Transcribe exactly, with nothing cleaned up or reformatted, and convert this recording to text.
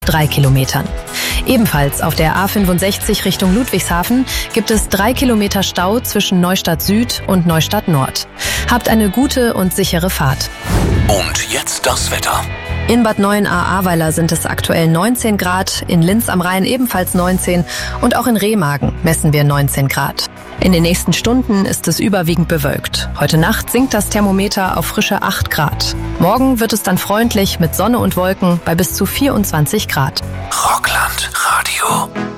drei Kilometern. Ebenfalls auf der A fünfundsechzig Richtung Ludwigshafen gibt es drei Kilometer Stau zwischen Neustadt Süd und Neustadt Nord. Habt eine gute und sichere Fahrt. Und jetzt das Wetter. In Bad Neuenahr-Ahrweiler sind es aktuell neunzehn Grad, in Linz am Rhein ebenfalls neunzehn und auch in Remagen messen wir neunzehn Grad. In den nächsten Stunden ist es überwiegend bewölkt. Heute Nacht sinkt das Thermometer auf frische acht Grad. Morgen wird es dann freundlich mit Sonne und Wolken bei bis zu vierundzwanzig Grad. Rockland Radio.